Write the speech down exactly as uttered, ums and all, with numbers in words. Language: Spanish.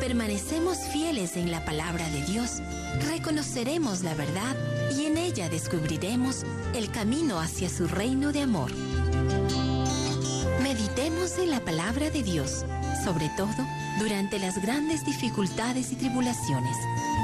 permanecemos fieles en la palabra de Dios, reconoceremos la verdad y en ella descubriremos el camino hacia su reino de amor. Meditemos en la palabra de Dios, sobre todo durante las grandes dificultades y tribulaciones,